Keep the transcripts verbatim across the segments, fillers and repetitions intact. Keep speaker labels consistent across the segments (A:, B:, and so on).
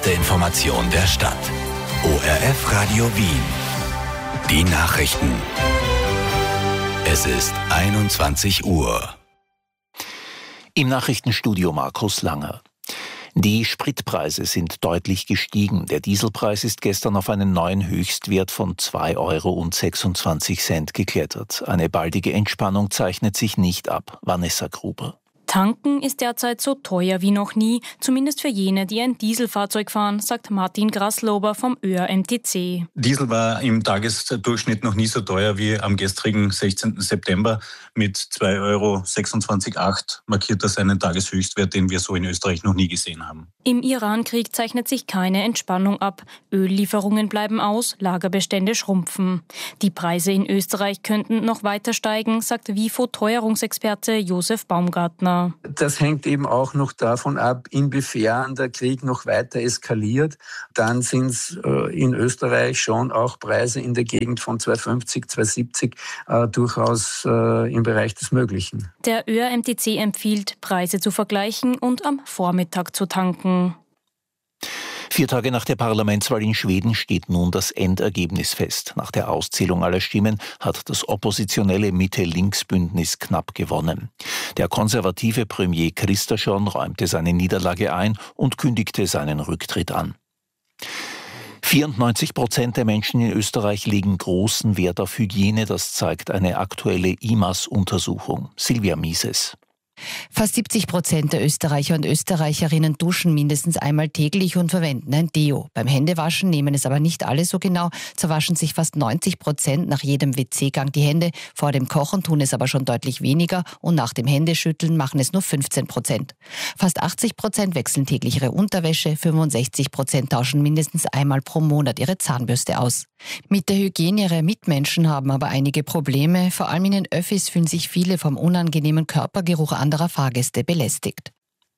A: erste Information der Stadt. O R F Radio Wien. Die Nachrichten. Es ist einundzwanzig Uhr.
B: Im Nachrichtenstudio Markus Langer. Die Spritpreise sind deutlich gestiegen. Der Dieselpreis ist gestern auf einen neuen Höchstwert von zwei Euro sechsundzwanzig geklettert. Eine baldige Entspannung zeichnet sich nicht ab. Vanessa Gruber.
C: Tanken ist derzeit so teuer wie noch nie, zumindest für jene, die ein Dieselfahrzeug fahren, sagt Martin Graslober vom Ö R M T C.
D: Diesel war im Tagesdurchschnitt noch nie so teuer wie am gestrigen sechzehnten September. Mit zwei Euro sechsundzwanzig Komma acht markiert das einen Tageshöchstwert, den wir so in Österreich noch nie gesehen haben.
C: Im Iran-Krieg zeichnet sich keine Entspannung ab. Öllieferungen bleiben aus, Lagerbestände schrumpfen. Die Preise in Österreich könnten noch weiter steigen, sagt WIFO-Teuerungsexperte Josef Baumgartner.
E: Das hängt eben auch noch davon ab, inwiefern der Krieg noch weiter eskaliert. Dann sind es äh, in Österreich schon auch Preise in der Gegend von zwei fünfzig, zwei siebzig äh, durchaus äh, im Bereich des Möglichen.
C: Der Ö R M T C empfiehlt, Preise zu vergleichen und am Vormittag zu tanken.
B: Vier Tage nach der Parlamentswahl in Schweden steht nun das Endergebnis fest. Nach der Auszählung aller Stimmen hat das oppositionelle Mitte-Links-Bündnis knapp gewonnen. Der konservative Premier Kristersson räumte seine Niederlage ein und kündigte seinen Rücktritt an. vierundneunzig Prozent der Menschen in Österreich legen großen Wert auf Hygiene, das zeigt eine aktuelle I M A S-Untersuchung. Silvia Mieses.
F: Fast siebzig Prozent der Österreicher und Österreicherinnen duschen mindestens einmal täglich und verwenden ein Deo. Beim Händewaschen nehmen es aber nicht alle so genau. So waschen sich fast neunzig Prozent nach jedem W C-Gang die Hände. Vor dem Kochen tun es aber schon deutlich weniger und nach dem Händeschütteln machen es nur fünfzehn Prozent. Fast achtzig Prozent wechseln täglich ihre Unterwäsche, fünfundsechzig Prozent tauschen mindestens einmal pro Monat ihre Zahnbürste aus. Mit der Hygiene ihrer Mitmenschen haben aber einige Probleme. Vor allem in den Öffis fühlen sich viele vom unangenehmen Körpergeruch anderer Fahrgäste belästigt.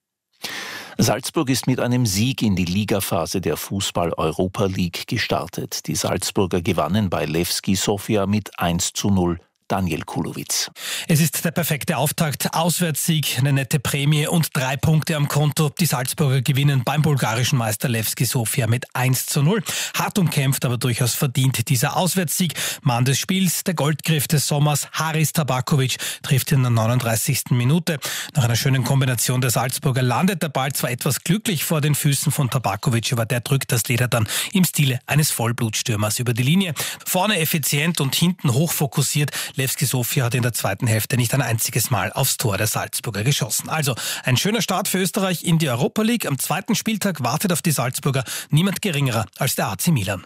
B: Salzburg ist mit einem Sieg in die Ligaphase der Fußball-Europa League gestartet. Die Salzburger gewannen bei Levski Sofia mit eins zu null. Daniel Kulowitz.
G: Es ist der perfekte Auftakt. Auswärtssieg, eine nette Prämie und drei Punkte am Konto. Die Salzburger gewinnen beim bulgarischen Meister Levski Sofia mit eins zu null. Hart umkämpft, aber durchaus verdient dieser Auswärtssieg. Mann des Spiels, der Goldgriff des Sommers, Haris Tabakovic, trifft in der neununddreißigsten Minute. Nach einer schönen Kombination der Salzburger landet der Ball zwar etwas glücklich vor den Füßen von Tabakovic, aber der drückt das Leder dann im Stile eines Vollblutstürmers über die Linie. Vorne effizient und hinten hochfokussiert. Levski Sofia hat in der zweiten Hälfte nicht ein einziges Mal aufs Tor der Salzburger geschossen. Also ein schöner Start für Österreich in die Europa League. Am zweiten Spieltag wartet auf die Salzburger niemand geringerer als der A C Milan.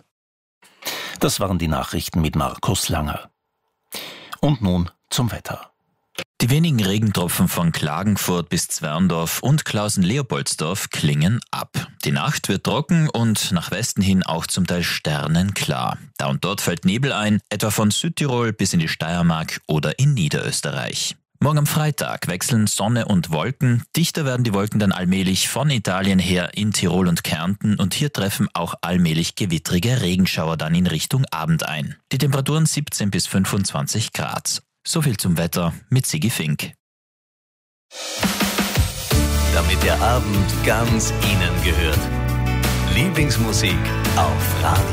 B: Das waren die Nachrichten mit Markus Langer. Und nun zum Wetter.
H: Die wenigen Regentropfen von Klagenfurt bis Zwerndorf und Klausen-Leopoldsdorf klingen ab. Die Nacht wird trocken und nach Westen hin auch zum Teil sternenklar. Da und dort fällt Nebel ein, etwa von Südtirol bis in die Steiermark oder in Niederösterreich. Morgen am Freitag wechseln Sonne und Wolken. Dichter werden die Wolken dann allmählich von Italien her in Tirol und Kärnten und hier treffen auch allmählich gewittrige Regenschauer dann in Richtung Abend ein. Die Temperaturen siebzehn bis fünfundzwanzig Grad. So viel zum Wetter mit Sigi Fink.
A: Damit der Abend ganz Ihnen gehört. Lieblingsmusik auf Radio